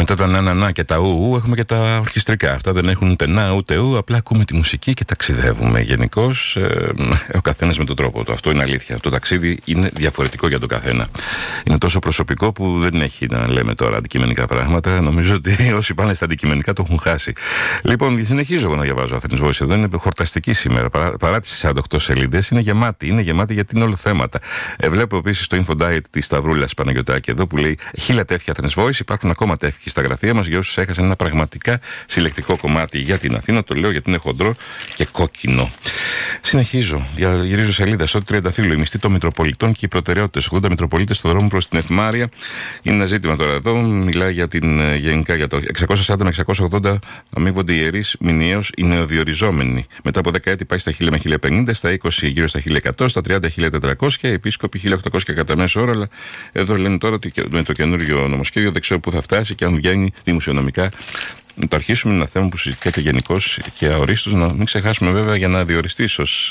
Μετά τα να και τα ου έχουμε και τα ορχιστρικά. Αυτά δεν έχουν ούτε να ούτε ου, απλά ακούμε τη μουσική και ταξιδεύουμε. Γενικώς ο καθένας με τον τρόπο του. Αυτό είναι αλήθεια. Το ταξίδι είναι διαφορετικό για τον καθένα. Είναι τόσο προσωπικό που δεν έχει να λέμε τώρα αντικειμενικά πράγματα. Νομίζω ότι όσοι πάνε στα αντικειμενικά το έχουν χάσει. Λοιπόν, συνεχίζω εγώ να διαβάζω Athens Voice. Εδώ είναι χορταστική σήμερα. Παρά τις 48 σελίδες, είναι γεμάτη. Είναι γεμάτη γιατί είναι όλο θέματα. Βλέπω επίσης το Info Diet της Σταυρούλας Παναγιωτάκη εδώ που λέει 1000 τεύχη Athens Voice. Υπάρχουν ακόμα τεύχη στα γραφεία μας για όσους έχασαν ένα πραγματικά συλλεκτικό κομμάτι για την Αθήνα. Το λέω γιατί είναι χοντρό και κόκκινο. Συνεχίζω. Γυρίζω σελίδα. Στο Τριανταφύλλου, η μισθή των Μητροπολιτών και οι προτεραιότητες. 80 Μητροπολίτες στον δρόμο προς την Ευμάρεια. Είναι ένα ζήτημα τώρα εδώ. Μιλάει για γενικά για το 640 με 680 αμείβονται ιερείς μηνιαίως οι νεοδιοριζόμενοι. Μετά από 10 έτη πάει στα 1000 με 1050, στα 20 γύρω στα 1100, στα 30 1400, επίσκοποι 1800 κατά μέσο όρο. Αλλά εδώ λένε τώρα ότι με το καινούργιο νομοσχέδιο δεν ξέρω πού θα φτάσει και αν βγαίνει δημοσιονομικά. Να το αρχίσουμε, είναι ένα θέμα που συζητιέται γενικώς και αορίστως. Να μην ξεχάσουμε βέβαια για να διοριστείς ως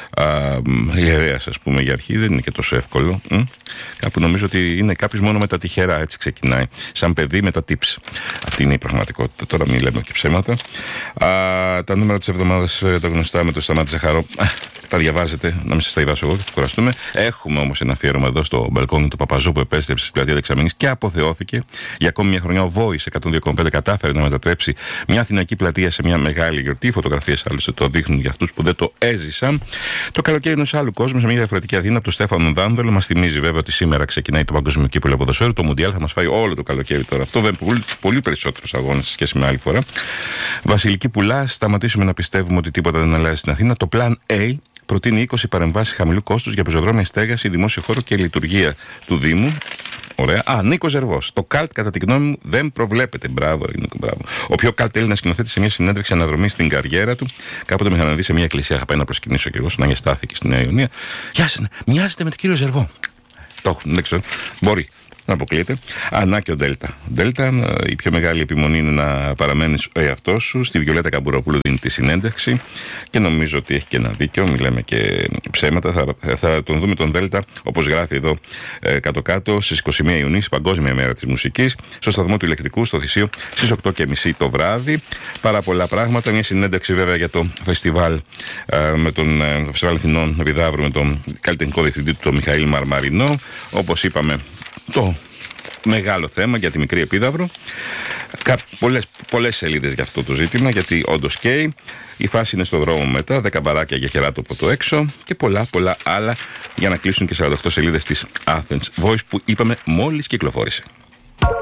ιερέας, ας πούμε, για αρχή δεν είναι και τόσο εύκολο. Κάπου νομίζω ότι είναι κάποιος μόνο με τα τυχερά, έτσι ξεκινάει. Σαν παιδί με τα tips. Αυτή είναι η πραγματικότητα. Τώρα μην λέμε και ψέματα. Τα νούμερα της εβδομάδας, τα γνωστά με το Σταμάτη Ζαχαρό. Τα διαβάζετε, να μην σας τα διαβάσω εγώ και κουραστούμε. Έχουμε όμως ένα αφιέρωμα εδώ στο μπαλκόνι του Παπαζού που επέστρεψε στην πλατεία Δεξαμενής και αποθεώθηκε. Για ακόμη μια χρονιά ο Voice 102,5 κατάφερε να μετατρέψει μια αθηναϊκή πλατεία σε μια μεγάλη γιορτή. Οι φωτογραφίες άλλωστε το δείχνουν για αυτούς που δεν το έζησαν. Το καλοκαίρι ενός άλλου κόσμου, σε μια διαφορετική Αθήνα από τον Στέφανο Δάνδολο. Μας θυμίζει βέβαια ότι σήμερα ξεκινάει το Παγκόσμιο Κύπελλο Ποδοσφαίρου. Το Μουντιάλ θα μας φάει όλο το καλοκαίρι τώρα. Αυτό δεν είναι πολύ περισσότερους αγώνες σε σχέση με άλλη φορά. Βασιλική Πουλά, σταματήσουμε να πιστεύουμε ότι τίποτα δεν αλλάζει στην Αθήνα. Το Plan A προτείνει 20 παρεμβάσεις χαμηλού κόστους για πεζοδρόμια, στέγαση, δημόσιο χώρο και λειτουργία του Δήμου. Ωραία. Νίκος Ζερβός. Το καλτ, κατά τη γνώμη μου, δεν προβλέπεται. Μπράβο, Νίκο, μπράβο. Ο πιο καλτ Έλληνα σκηνοθέτη σε μια συνέντευξη αναδρομή στην καριέρα του. Κάποτε με είχαν δει σε μια εκκλησία. Είχα πάει να προσκυνήσω κι εγώ στον Άγια Στάθη και στη Νέα Ιωνία. Μοιάζεται με τον κύριο Ζερβό. Το έχουν, δεν ξέρω. Μπορεί. Να αποκλείεται. Να και ο Δέλτα. Δέλτα, η πιο μεγάλη επιμονή είναι να παραμένεις ο εαυτός σου. Στη Βιολέτα Καμπουροπούλου δίνει τη συνέντευξη και νομίζω ότι έχει και ένα δίκιο. Μιλάμε και ψέματα. Θα τον δούμε τον Δέλτα, όπως γράφει εδώ κάτω-κάτω, στις 21 Ιουνίου, Παγκόσμια Μέρα της Μουσικής, στο σταθμό του Ηλεκτρικού, στο Θησίο, στις 8:30 το βράδυ. Πάρα πολλά πράγματα. Μια συνέντευξη βέβαια για το φεστιβάλ με τον Φεστιβάλ Αθηνών Επιδαύρου με τον καλλιτεχνικό διευθυντή του, τον Μιχαήλ Μαρμαρινό. Όπως είπαμε, το μεγάλο θέμα για τη μικρή Επίδαυρο. Πολλές σελίδες για αυτό το ζήτημα, γιατί όντως καίει. Η φάση είναι στο δρόμο μετά, 10 μπαράκια για χεράτοπο το έξω και πολλά άλλα για να κλείσουν και 48 σελίδες της Athens Voice που είπαμε μόλις κυκλοφόρησε.